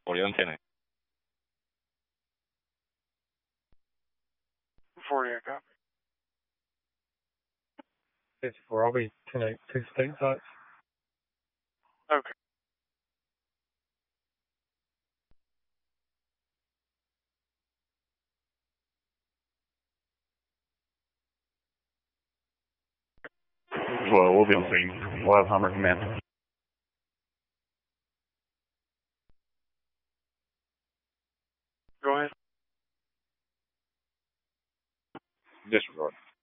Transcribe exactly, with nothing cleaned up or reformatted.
Orion ten. forty, I copy. fifty-four, I'll be ten eight two stateside. Okay. Well, we'll be on scene. We'll have Hummer command. Go ahead. Disregard.